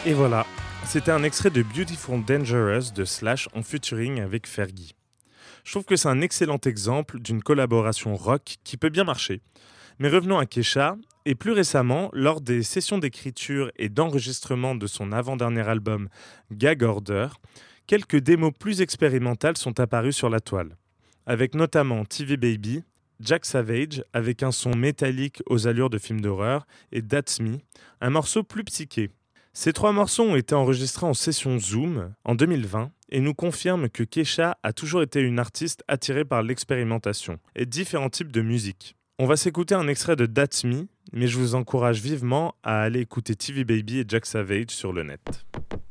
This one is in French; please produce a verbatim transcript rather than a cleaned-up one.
Et voilà, c'était un extrait de Beautiful Dangerous de Slash en featuring avec Fergie. Je trouve que c'est un excellent exemple d'une collaboration rock qui peut bien marcher. Mais revenons à Kesha, et plus récemment, lors des sessions d'écriture et d'enregistrement de son avant-dernier album Gag Order, quelques démos plus expérimentales sont apparues sur la toile, avec notamment T V Baby, Jack Savage avec un son métallique aux allures de film d'horreur et That's Me, un morceau plus psyché. Ces trois morceaux ont été enregistrés en session Zoom en deux mille vingt et nous confirment que Kesha a toujours été une artiste attirée par l'expérimentation et différents types de musique. On va s'écouter un extrait de That's Me, mais je vous encourage vivement à aller écouter T V Baby et Jack Savage sur le net.